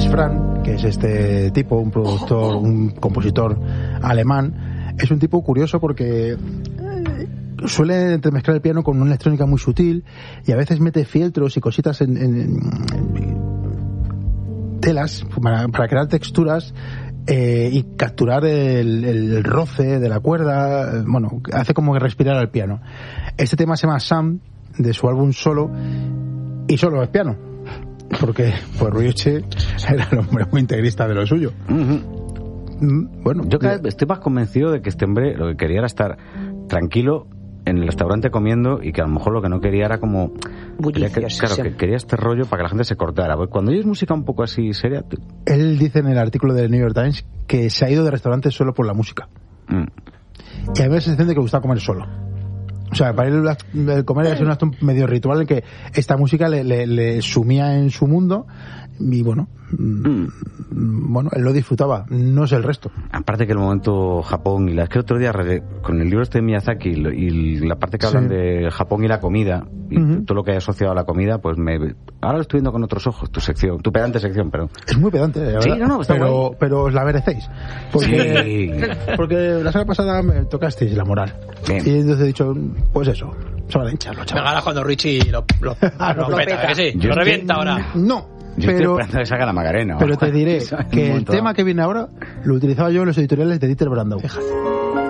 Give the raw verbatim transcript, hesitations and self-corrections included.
Johannes Frank, que es este tipo, un productor, un compositor alemán, es un tipo curioso porque suele entremezclar el piano con una electrónica muy sutil y a veces mete fieltros y cositas en, en, en telas para, para crear texturas eh, y capturar el, el roce de la cuerda. Bueno, hace como que respirar al piano. Este tema se llama Sam, de su álbum Solo, y solo es piano, porque pues Ryuichi era el hombre muy integrista de lo suyo. Uh-huh. Bueno, yo cada vez estoy más convencido de que este hombre lo que quería era estar tranquilo en el restaurante comiendo y que a lo mejor lo que no quería era como quería que, claro, que quería este rollo para que la gente se cortara. Porque cuando oyes música un poco así seria, tú... Él dice en el artículo del New York Times que se ha ido de restaurantes solo por la música. Mm. Y a mí me da la sensación de que gustaba comer solo. O sea, para él el comer era un acto medio ritual en que esta música le, le, le sumía en su mundo y bueno, mm. bueno, él lo disfrutaba, no es el resto. Aparte que el momento Japón y la es que otro día con el libro este de Miyazaki y la parte que hablan sí. de Japón y la comida y uh-huh. todo lo que hay asociado a la comida, pues me ahora lo estoy viendo con otros ojos, tu sección, tu pedante sección, pero es muy pedante, ¿verdad? Sí, no, no, está pero guay. pero os la merecéis. Porque sí. porque la semana pasada me tocasteis la moral. Bien. Y entonces he dicho, pues eso, se van a hincharlo, chaval. Venga, ahora cuando Richie lo, lo, lo, lo, lo peta, que sí, Yo lo estoy... revienta ahora. No. Yo pero, estoy esperando que salga la Macarena. Pero te diré que el tema que viene ahora lo utilizaba yo en los editoriales de Dieter Brandau. Fíjate.